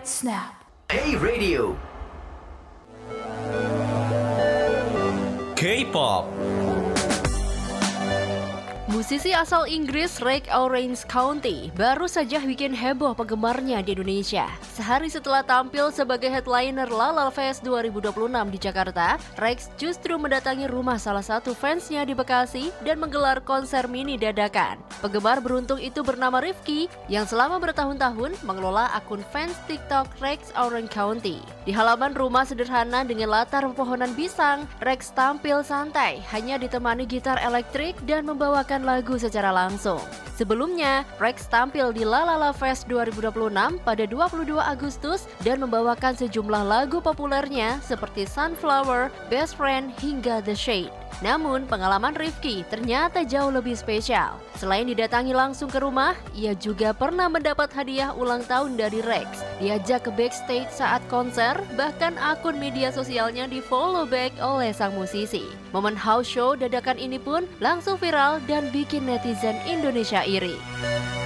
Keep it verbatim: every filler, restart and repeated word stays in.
Snap. Hey Radio. K-pop. Musisi asal Inggris Rick Orange County baru saja bikin heboh penggemarnya di Indonesia. Sehari setelah tampil sebagai headliner Lala Fest dua ribu dua puluh enam di Jakarta, Rex justru mendatangi rumah salah satu fansnya di Bekasi dan menggelar konser mini dadakan. Penggemar beruntung itu bernama Rifki yang selama bertahun-tahun mengelola akun fans TikTok Rex Orange County. Di halaman rumah sederhana dengan latar pepohonan pisang, Rex tampil santai, hanya ditemani gitar elektrik dan membawakan lagu secara langsung. Sebelumnya, Rex tampil di Lala Fest dua ribu dua puluh enam pada dua puluh dua Agustus dan membawakan sejumlah lagu populernya seperti Sunflower, Best Friend, hingga The Shade. Namun, pengalaman Rifki ternyata jauh lebih spesial. Selain didatangi langsung ke rumah, ia juga pernah mendapat hadiah ulang tahun dari Rex. Diajak ke backstage saat konser, bahkan akun media sosialnya di-follow back oleh sang musisi. Momen house show dadakan ini pun langsung viral dan bikin netizen Indonesia iri.